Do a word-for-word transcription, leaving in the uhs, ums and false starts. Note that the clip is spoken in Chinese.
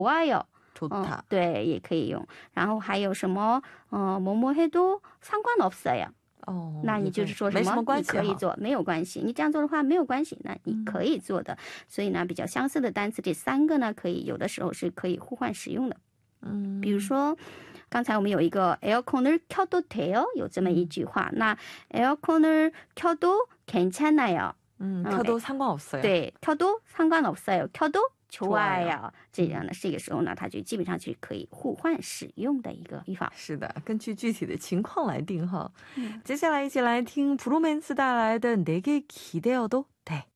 좋아요. 좋다. 어,对，也可以用。然后还有什么呃뭐뭐 해도 상관없어요。 哦， 那你就是说什么你可以做，没有关系，你这样做的话没有关系，那你可以做的。所以呢比较相似的单词这三个呢可以有的时候是可以互换使用的。嗯，比如说刚才我们有一个 에어컨을 켜도 돼요 有这么一句话，那 에어컨을 켜도 괜찮아요。 嗯， 켜도 상관없어요。 对， 켜도 상관없어요， 켜도 좋아요， 这样的这个时候呢它就基本上是可以互换使用的一个语法。 是的，根据具体的情况来定哈。接下来一起来听브로맨스带来的내게기대어도 돼。